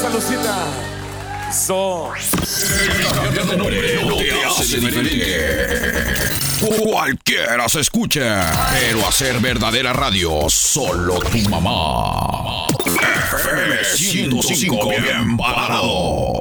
Salucita. So. Cambiar de nombre no te hace diferente. Cualquiera se escucha, pero hacer verdadera radio, solo tu mamá. FM 105 bien parado.